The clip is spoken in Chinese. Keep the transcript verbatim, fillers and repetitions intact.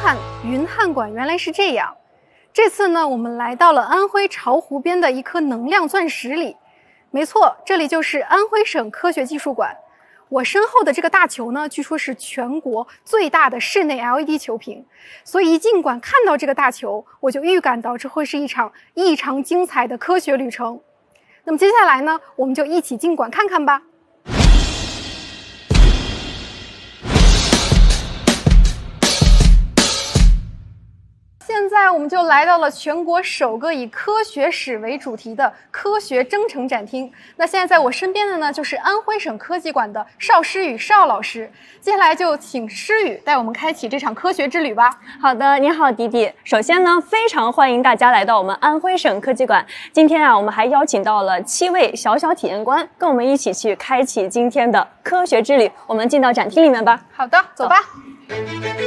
看，云汉馆原来是这样。这次呢，我们来到了安徽巢湖边的一颗能量钻石里。没错，这里就是安徽省科学技术馆。我身后的这个大球呢，据说是全国最大的室内 L E D 球屏，所以一进馆看到这个大球，我就预感到这会是一场异常精彩的科学旅程。那么接下来呢，我们就一起进馆看看吧。现在我们就来到了全国首个以科学史为主题的科学征程展厅。那现在在我身边的呢，就是安徽省科技馆的邵诗雨邵老师。接下来就请诗雨带我们开启这场科学之旅吧。 好的，你好，迪迪。首先呢，非常欢迎大家来到我们安徽省科技馆。今天啊，我们还邀请到了七位小小体验官，跟我们一起去开启今天的科学之旅。我们进到展厅里面吧。 好的，走吧。走